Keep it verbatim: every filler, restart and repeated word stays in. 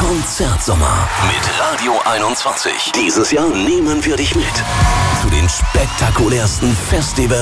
Konzertsommer mit Radio einundzwanzig. Dieses Jahr nehmen wir dich mit zu den spektakulärsten Festivals